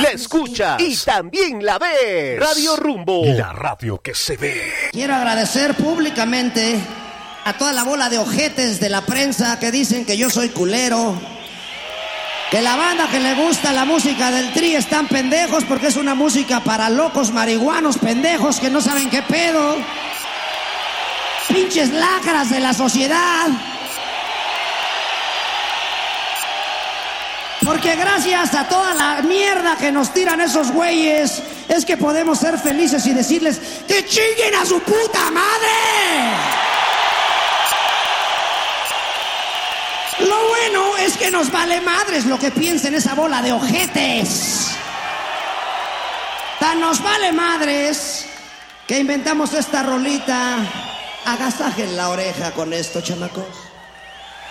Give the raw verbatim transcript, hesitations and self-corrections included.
la escuchas y también la ves. Radio Rumbo, la radio que se ve. Quiero agradecer públicamente a toda la bola de ojetes de la prensa que dicen que yo soy culero, que la banda que le gusta la música del Tri están pendejos porque es una música para locos marihuanos pendejos que no saben qué pedo. Pinches lacras de la sociedad. Porque gracias a toda la mierda que nos tiran esos güeyes, es que podemos ser felices y decirles ¡que chinguen a su puta madre! Lo bueno es que nos vale madres lo que piensen esa bola de ojetes. Tan nos vale madres que inventamos esta rolita. Agasajen la oreja con esto, chamacos.